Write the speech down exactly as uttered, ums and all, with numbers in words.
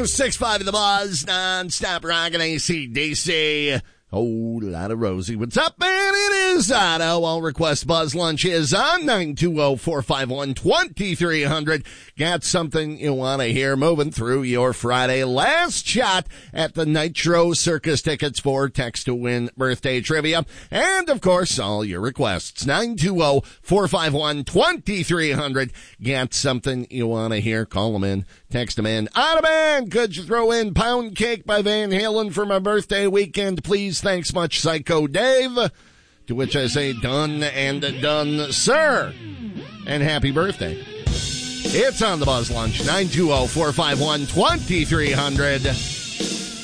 oh six point five The Buzz, non-stop rockin' A C D C. Whole lot of Rosie. What's up, man? It is Otto. All request Buzz Lunch is on nine two zero, four five one, two three zero zero. Got something you want to hear moving through your Friday. Last shot at the Nitro Circus tickets for Text to Win birthday trivia. And, of course, all your requests. nine two zero, four five one, two three zero zero. Got something you want to hear? Call them in. Text them in. Otto, man, could you throw in Pound Cake by Van Halen for my birthday weekend, please? Thanks much, Psycho Dave. To which I say, done and done, sir. And happy birthday. It's on the Buzz Lunch, nine two zero, four five one, two three zero zero.